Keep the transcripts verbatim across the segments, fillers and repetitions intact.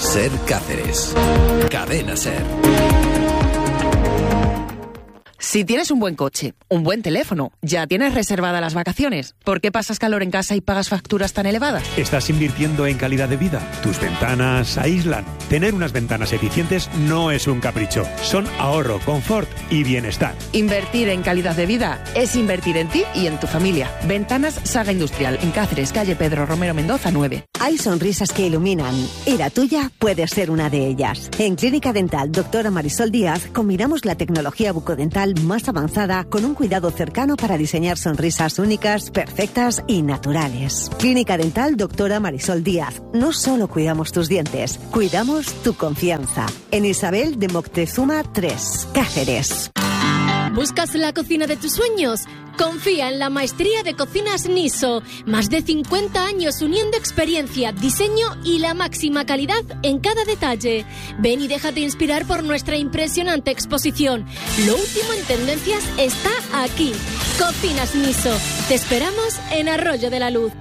Ser Cáceres. Cadena Ser. Si tienes un buen coche, un buen teléfono, ya tienes reservadas las vacaciones, ¿por qué pasas calor en casa y pagas facturas tan elevadas? Estás invirtiendo en calidad de vida. Tus ventanas aíslan. Tener unas ventanas eficientes no es un capricho. Son ahorro, confort y bienestar. Invertir en calidad de vida es invertir en ti y en tu familia. Ventanas Saga Industrial, en Cáceres, calle Pedro Romero Mendoza nueve. Hay sonrisas que iluminan y la tuya puede ser una de ellas. En Clínica Dental Doctora Marisol Díaz combinamos la tecnología bucodental más avanzada con un cuidado cercano para diseñar sonrisas únicas, perfectas y naturales. Clínica Dental Doctora Marisol Díaz. No solo cuidamos tus dientes, cuidamos tu confianza. En Isabel de Moctezuma tres, Cáceres. ¿Buscas la cocina de tus sueños? Confía en la maestría de cocinas Niso. Más de cincuenta años uniendo experiencia, diseño y la máxima calidad en cada detalle. Ven y déjate inspirar por nuestra impresionante exposición. Lo último en tendencias está aquí. Cocinas Niso. Te esperamos en Arroyo de la Luz.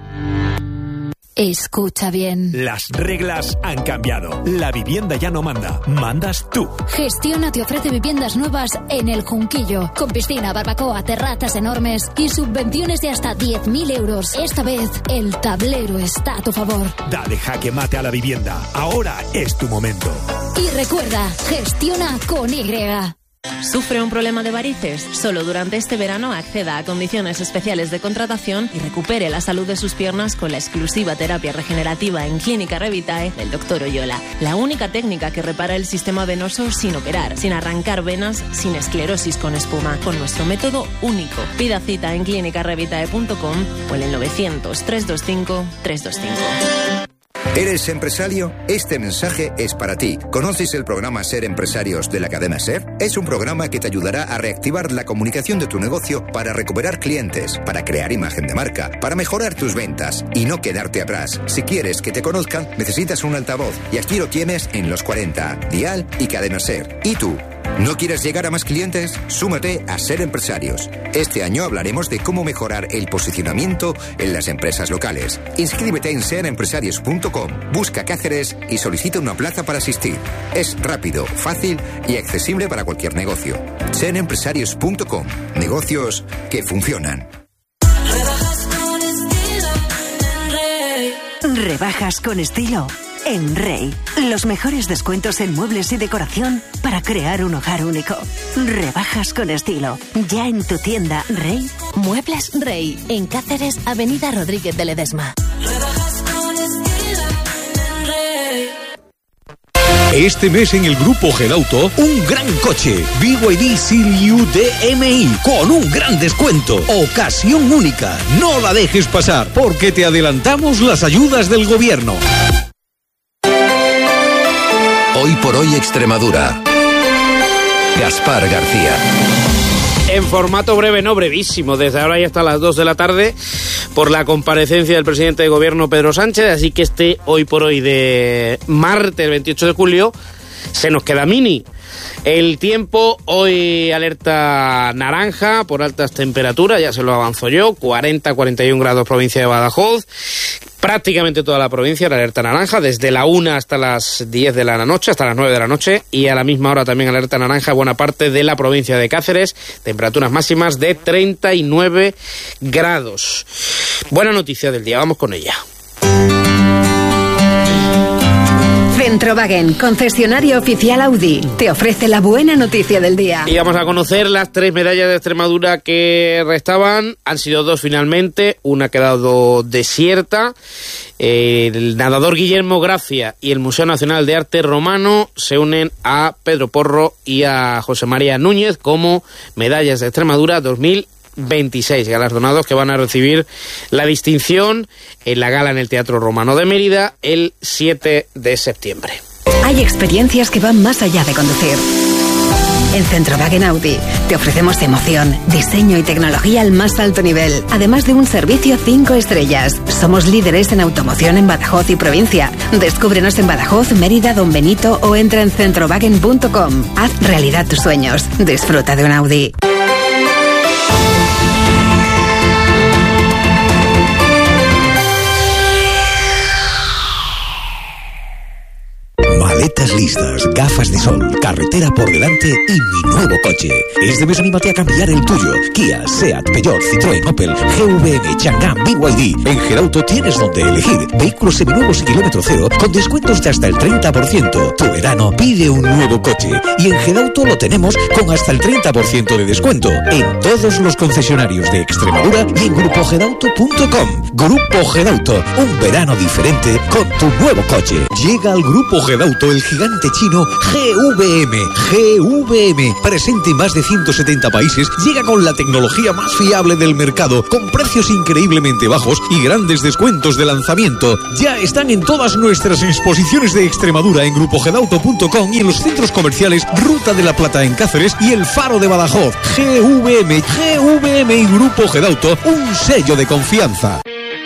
Escucha bien. Las reglas han cambiado. La vivienda ya no manda. Mandas tú. Gestiona te ofrece viviendas nuevas en El Junquillo. Con piscina, barbacoa, terrazas enormes y subvenciones de hasta diez mil euros. Esta vez, el tablero está a tu favor. Dale jaque mate a la vivienda. Ahora es tu momento. Y recuerda, gestiona con Y. ¿Sufre un problema de varices? Solo durante este verano acceda a condiciones especiales de contratación y recupere la salud de sus piernas con la exclusiva terapia regenerativa en Clínica Revitae del doctor Oyola. La única técnica que repara el sistema venoso sin operar, sin arrancar venas, sin esclerosis con espuma, con nuestro método único. Pida cita en clínica revitae punto com o en el novecientos, trescientos veinticinco, trescientos veinticinco. ¿Eres empresario? Este mensaje es para ti. ¿Conoces el programa Ser Empresarios de la cadena Ser? Es un programa que te ayudará a reactivar la comunicación de tu negocio para recuperar clientes, para crear imagen de marca, para mejorar tus ventas y no quedarte atrás. Si quieres que te conozcan, necesitas un altavoz y aquí lo tienes en Los cuarenta, Dial y Cadena Ser. ¿Y tú? ¿No quieres llegar a más clientes? Súmate a Ser Empresarios. Este año hablaremos de cómo mejorar el posicionamiento en las empresas locales. Inscríbete en ser empresarios punto com, busca Cáceres y solicita una plaza para asistir. Es rápido, fácil y accesible para cualquier negocio. ser empresarios punto com. Negocios que funcionan. Rebajas con estilo en Rey. Los mejores descuentos en muebles y decoración para crear un hogar único. Rebajas con estilo. Ya en tu tienda Rey. Muebles Rey. En Cáceres, Avenida Rodríguez de Ledesma. Este mes en el grupo Gedauto, un gran coche, B Y D Seal U D M I, con un gran descuento. Ocasión única. No la dejes pasar, porque te adelantamos las ayudas del gobierno. Hoy por hoy Extremadura. Gaspar García. En formato breve, no brevísimo, desde ahora y hasta las dos de la tarde, por la comparecencia del presidente de gobierno Pedro Sánchez, así que este hoy por hoy de martes veintiocho de julio se nos queda mini. El tiempo, hoy alerta naranja por altas temperaturas, ya se lo avanzo yo, cuarenta a cuarenta y un grados provincia de Badajoz, prácticamente toda la provincia la alerta naranja, desde la una hasta las diez de la noche, hasta las nueve de la noche, y a la misma hora también alerta naranja buena parte de la provincia de Cáceres, temperaturas máximas de treinta y nueve grados. Buena noticia del día, vamos con ella. Centrowagen, concesionario oficial Audi, te ofrece la buena noticia del día. Y vamos a conocer las tres medallas de Extremadura que restaban. Han sido dos finalmente, una ha quedado desierta. El nadador Guillermo Gracia y el Museo Nacional de Arte Romano se unen a Pedro Porro y a José María Núñez como medallas de Extremadura dos mil veintiséis, galardonados que van a recibir la distinción en la gala en el Teatro Romano de Mérida el siete de septiembre. Hay experiencias que van más allá de conducir. En Centrowagen Audi te ofrecemos emoción, diseño y tecnología al más alto nivel, además de un servicio cinco estrellas. Somos líderes en automoción en Badajoz y provincia. Descúbrenos en Badajoz, Mérida, Don Benito o entra en centrowagen punto com. Haz realidad tus sueños. Disfruta de un Audi. maletas listas, gafas de sol, carretera por delante y mi nuevo coche. Este mes anímate a cambiar el tuyo. Kia, Seat, Peugeot, Citroën, Opel, G V M, Chang'an, B Y D. En Gerauto tienes donde elegir. Vehículos seminuevos y kilómetro cero con descuentos de hasta el treinta por ciento. Tu verano pide un nuevo coche. Y en Gerauto lo tenemos con hasta el treinta por ciento de descuento en todos los concesionarios de Extremadura y en grupo gedauto punto com. Grupo Gedauto, un verano diferente con tu nuevo coche. Llega al Grupo Gedauto el gigante chino G V M. G V M, presente en más de ciento setenta países, llega con la tecnología más fiable del mercado, con precios increíblemente bajos y grandes descuentos de lanzamiento. Ya están en todas nuestras exposiciones de Extremadura en grupo gedauto punto com y en los centros comerciales Ruta de la Plata en Cáceres y El Faro de Badajoz. G V M, G V M y Grupo Gedauto, un sello de confianza.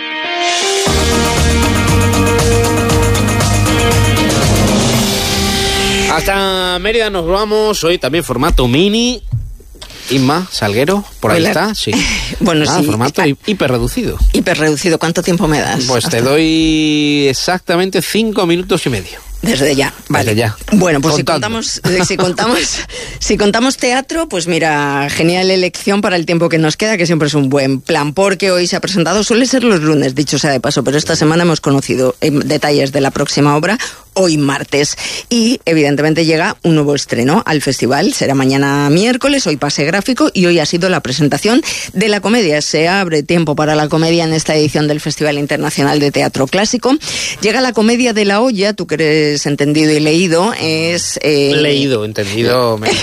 Hasta Mérida nos vamos, hoy también formato mini. Inma Salguero, por ahí Hola. está, sí. Bueno, ah, sí. formato hi- hiperreducido. Hiperreducido, ¿cuánto tiempo me das? Pues Hasta- te doy exactamente cinco minutos y medio. Desde ya, vale. Desde ya. Bueno, pues si Contando. contamos, eh, si contamos, si contamos teatro, pues mira, genial elección para el tiempo que nos queda, que siempre es un buen plan, porque hoy se ha presentado, suele ser los lunes, dicho sea de paso, pero esta semana hemos conocido eh, detalles de la próxima obra, hoy martes, y evidentemente llega un nuevo estreno al festival, será mañana miércoles, hoy pase gráfico, y hoy ha sido la presentación de la comedia. Se abre tiempo para la comedia en esta edición del Festival Internacional de Teatro Clásico. Llega la comedia de La Olla, tú que eres entendido y leído, es... Eh... Leído, entendido menos.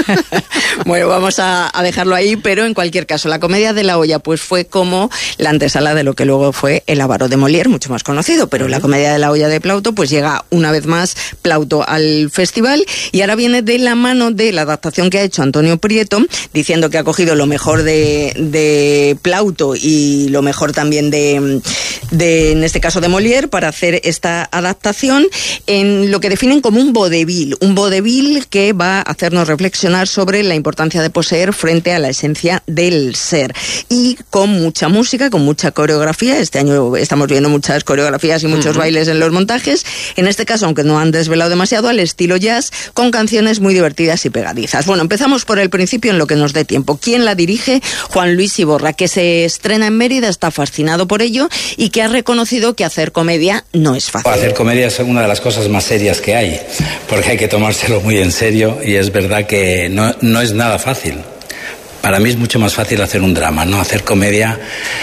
Bueno, vamos a, a dejarlo ahí, pero en cualquier caso, la comedia de La Olla pues fue como la antesala de lo que luego fue El avaro de Molière, mucho más conocido, pero la comedia de La Olla de Plauto pues llega una vez más Plauto al festival y ahora viene de la mano de la adaptación que ha hecho Antonio Prieto, diciendo que ha cogido lo mejor de, de Plauto y lo mejor también de, de, en este caso de Molière, para hacer esta adaptación en lo que definen como un vodevil, un vodevil que va a hacernos reflexionar sobre la importancia de poseer frente a la esencia del ser, y con mucha música, con mucha coreografía. Este año estamos viendo muchas coreografías y muchos uh-huh. bailes en los montajes, en este caso, aunque no han desvelado demasiado, al estilo jazz, con canciones muy divertidas y pegadizas. Bueno, empezamos por el principio en lo que nos dé tiempo. ¿Quién la dirige? Juan Luis Iborra, que se estrena en Mérida, está fascinado por ello y que ha reconocido que hacer comedia no es fácil. Hacer comedia es una de las cosas más serias que hay, porque hay que tomárselo muy en serio, y es verdad que no, no es nada fácil. Para mí es mucho más fácil hacer un drama, ¿no? Hacer comedia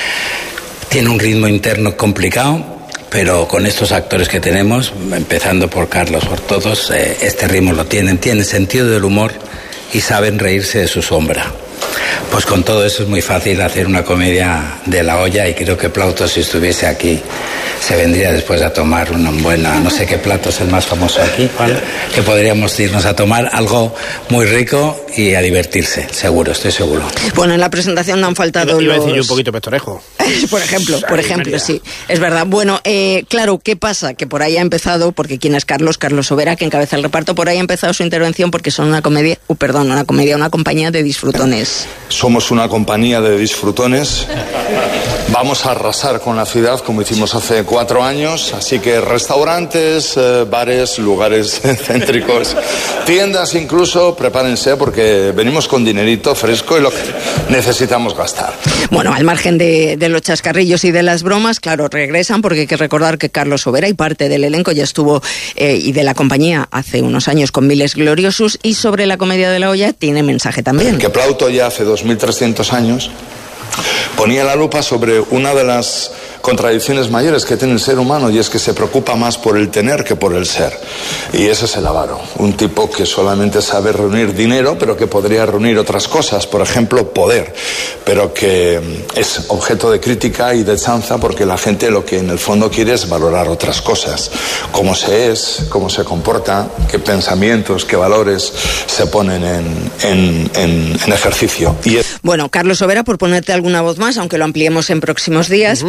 tiene un ritmo interno complicado, pero con estos actores que tenemos, empezando por Carlos, por todos, eh, este ritmo lo tienen, tienen sentido del humor y saben reírse de su sombra. Pues con todo eso es muy fácil hacer una comedia de La Olla, y creo que Plauto, si estuviese aquí, se vendría después a tomar una buena, no sé qué plato es el más famoso aquí, Juan, que podríamos irnos a tomar algo muy rico y a divertirse, seguro, estoy seguro. Bueno, en la presentación no han faltado Iba, iba los... a decir yo un poquito Pestorejo. por ejemplo, por ejemplo, sí, es verdad. Bueno, eh, claro, ¿qué pasa? Que por ahí ha empezado, porque ¿quién es Carlos? Carlos Sobera, que encabeza el reparto, por ahí ha empezado su intervención porque son una comedia, uh, perdón, una comedia, una compañía de disfrutones. Somos una compañía de disfrutones. Vamos a arrasar con la ciudad como hicimos hace cuatro años, así que restaurantes, eh, bares, lugares céntricos, tiendas incluso, prepárense porque venimos con dinerito fresco y lo que necesitamos gastar. Bueno, al margen de, de los chascarrillos y de las bromas, claro, regresan porque hay que recordar que Carlos Sobera y parte del elenco ya estuvo eh, y de la compañía hace unos años con Miles Gloriosus, y sobre la comedia de La Olla tiene mensaje también. Que Plauto ya hace dos mil trescientos años ponía la lupa sobre una de las contradicciones mayores que tiene el ser humano, y es que se preocupa más por el tener que por el ser. Y ese es el avaro, un tipo que solamente sabe reunir dinero, pero que podría reunir otras cosas, por ejemplo, poder, pero que es objeto de crítica y de chanza porque la gente lo que en el fondo quiere es valorar otras cosas, cómo se es, cómo se comporta, qué pensamientos, qué valores se ponen en, en, en, en ejercicio. Y es... Bueno, Carlos Sobera, por ponerte alguna voz más, aunque lo ampliemos en próximos días, uh-huh. pues el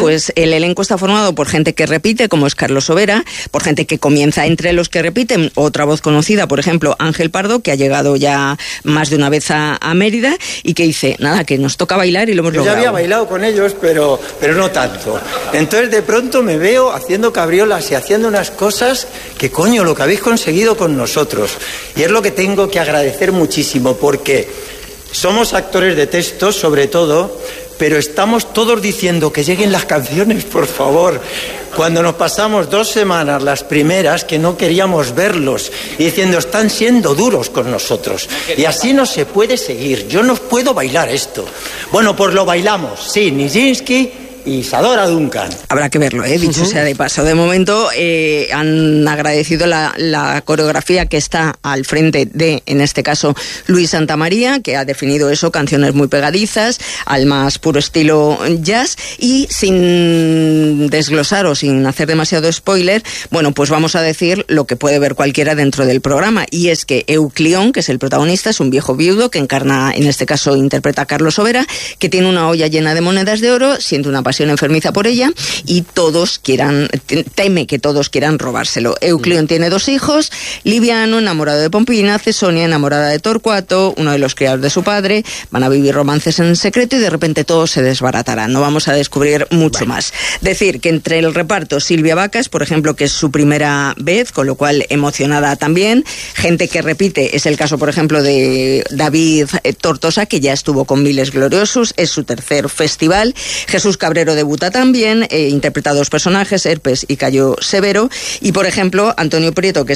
el elenco está formado por gente que repite, como es Carlos Sobera, por gente que comienza entre los que repiten, otra voz conocida, por ejemplo, Ángel Pardo, que ha llegado ya más de una vez a, a Mérida y que dice, nada, que nos toca bailar y lo hemos Yo logrado. ya había bailado con ellos, pero, pero no tanto. Entonces de pronto me veo haciendo cabriolas y haciendo unas cosas que, coño, lo que habéis conseguido con nosotros. Y es lo que tengo que agradecer muchísimo, porque somos actores de texto, sobre todo, pero estamos todos diciendo que lleguen las canciones, por favor. Cuando nos pasamos dos semanas, las primeras, que no queríamos verlos, y diciendo, están siendo duros con nosotros. Y así no se puede seguir. Yo no puedo bailar esto. Bueno, pues lo bailamos. Sí, Nijinsky y Isadora Duncan. Habrá que verlo, ¿eh? Dicho uh-huh. sea de paso. De momento eh, han agradecido la, la coreografía que está al frente de, en este caso, Luis Santamaría, que ha definido eso, canciones muy pegadizas, al más puro estilo jazz, y sin desglosar o sin hacer demasiado spoiler, bueno, pues vamos a decir lo que puede ver cualquiera dentro del programa, y es que Euclión, que es el protagonista, es un viejo viudo que encarna, en este caso, interpreta a Carlos Sobera, que tiene una olla llena de monedas de oro, siente una pasión enfermiza por ella y todos quieran, teme que todos quieran robárselo. Euclión mm. tiene dos hijos, Liviano, enamorado de Pompina, Cesonia, enamorada de Torcuato, uno de los criados de su padre, van a vivir romances en secreto y de repente todo se desbaratará. No vamos a descubrir mucho bueno. más. Decir que entre el reparto Silvia Vacas, por ejemplo, que es su primera vez, con lo cual emocionada también, gente que repite, es el caso, por ejemplo, de David Tortosa, que ya estuvo con Miles Gloriosus, es su tercer festival, Jesús Cabrero debuta también, eh, interpreta dos personajes, Herpes y Cayo Severo, y por ejemplo Antonio Prieto, que